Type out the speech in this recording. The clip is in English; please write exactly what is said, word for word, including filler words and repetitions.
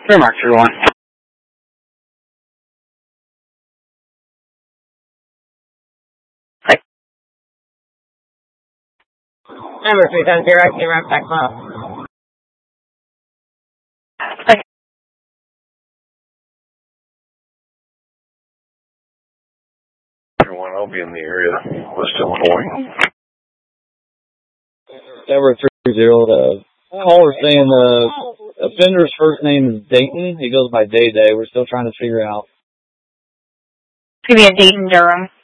Remarks, everyone. Hi. Number three seven zero, I can wrap back up. Hi. Everyone, I'll be in the area. West Illinois. Number three zero, the caller saying the offender's first name is Dayton. He goes by Day Day. We're still trying to figure out. It's going to be a Dayton, Durham.